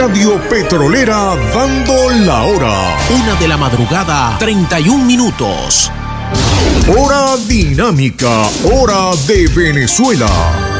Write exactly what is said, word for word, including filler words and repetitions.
Radio Petrolera dando la hora. Una de la madrugada, treinta y un minutos. Hora dinámica, hora de Venezuela.